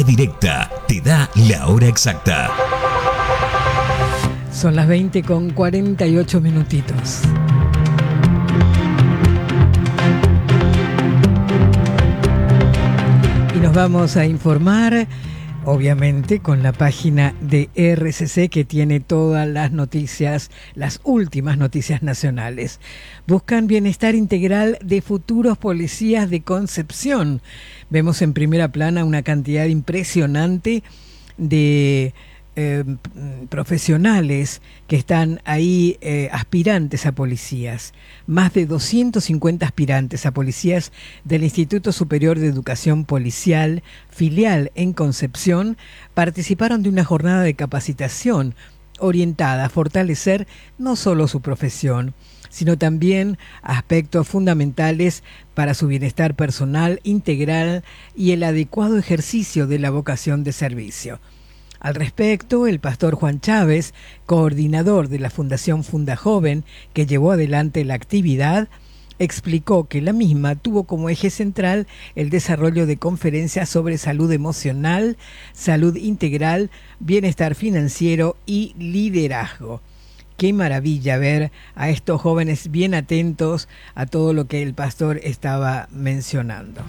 Línea Directa te da la hora exacta. Son las 20:48 minutitos. Y nos vamos a informar, obviamente, con la página de RCC, que tiene todas las noticias, las últimas noticias nacionales. Buscan bienestar integral de futuros policías de Concepción. Vemos en primera plana una cantidad impresionante de profesionales que están ahí, aspirantes a policías. Más de 250 aspirantes a policías del Instituto Superior de Educación Policial, filial en Concepción, participaron de una jornada de capacitación orientada a fortalecer no solo su profesión, sino también aspectos fundamentales para su bienestar personal, integral y el adecuado ejercicio de la vocación de servicio. Al respecto, el pastor Juan Chávez, coordinador de la Fundación Fundajoven, que llevó adelante la actividad, explicó que la misma tuvo como eje central el desarrollo de conferencias sobre salud emocional, salud integral, bienestar financiero y liderazgo. Qué maravilla ver a estos jóvenes bien atentos a todo lo que el pastor estaba mencionando.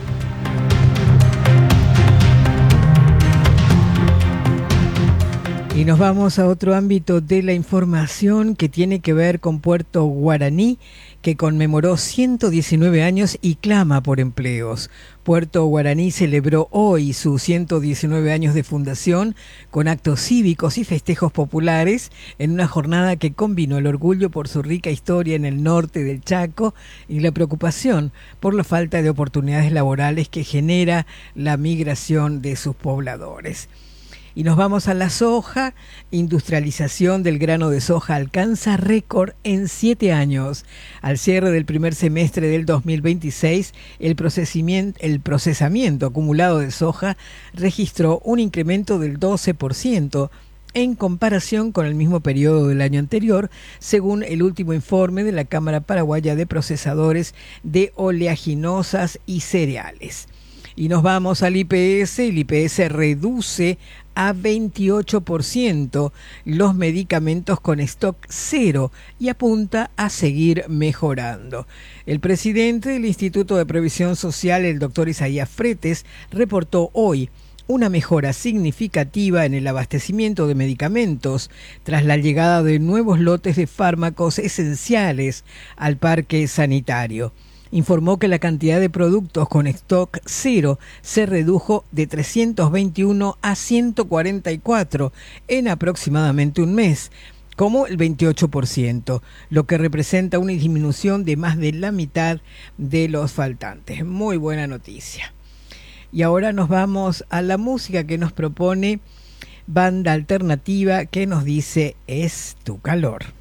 Y nos vamos a otro ámbito de la información que tiene que ver con Puerto Guaraní, que conmemoró 119 años y clama por empleos. Puerto Guaraní celebró hoy sus 119 años de fundación con actos cívicos y festejos populares en una jornada que combinó el orgullo por su rica historia en el norte del Chaco y la preocupación por la falta de oportunidades laborales que genera la migración de sus pobladores. Y nos vamos a la soja. Industrialización del grano de soja alcanza récord en 7 años. Al cierre del primer semestre del 2026, el procesamiento acumulado de soja registró un incremento del 12% en comparación con el mismo periodo del año anterior, según el último informe de la Cámara Paraguaya de Procesadores de Oleaginosas y Cereales. Y nos vamos al IPS. El IPS reduce a 28% los medicamentos con stock cero y apunta a seguir mejorando. El presidente del Instituto de Previsión Social, el doctor Isaías Fretes, reportó hoy una mejora significativa en el abastecimiento de medicamentos tras la llegada de nuevos lotes de fármacos esenciales al parque sanitario. Informó que la cantidad de productos con stock cero se redujo de 321 a 144 en aproximadamente un mes, como el 28%, lo que representa una disminución de más de la mitad de los faltantes. Muy buena noticia. Y ahora nos vamos a la música que nos propone Banda Alternativa, que nos dice Es tu calor.